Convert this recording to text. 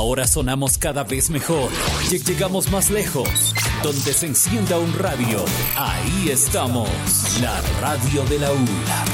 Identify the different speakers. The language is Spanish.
Speaker 1: Ahora sonamos cada vez mejor. Llegamos más lejos. Donde se encienda un radio, ahí estamos. La radio de la U.